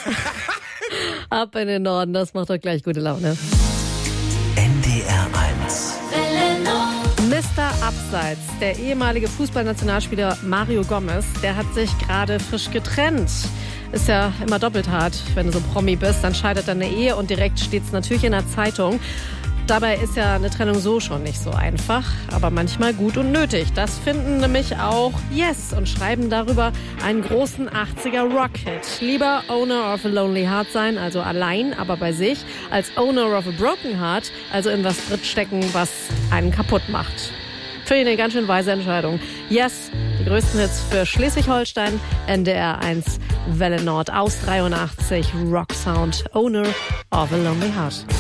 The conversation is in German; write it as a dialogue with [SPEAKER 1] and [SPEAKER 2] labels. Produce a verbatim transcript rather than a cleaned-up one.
[SPEAKER 1] Ab in den Norden, das macht doch gleich gute Laune.
[SPEAKER 2] N D R eins.
[SPEAKER 1] Mister Abseits, der ehemalige Fußballnationalspieler Mario Gomez, der hat sich gerade frisch getrennt. Ist ja immer doppelt hart, wenn du so Promi bist, dann scheitert deine Ehe und direkt steht's natürlich in der Zeitung. Dabei ist ja eine Trennung so schon nicht so einfach, aber manchmal gut und nötig. Das finden nämlich auch Yes und schreiben darüber einen großen achtziger Rock-Hit. Lieber Owner of a Lonely Heart sein, also allein, aber bei sich, als Owner of a Broken Heart, also in was drinstecken, was einen kaputt macht. Finde ich eine ganz schön weise Entscheidung. Yes, die größten Hits für Schleswig-Holstein, N D R eins, Welle Nord aus dreiundachtzig, Rock Sound, Owner of a Lonely Heart.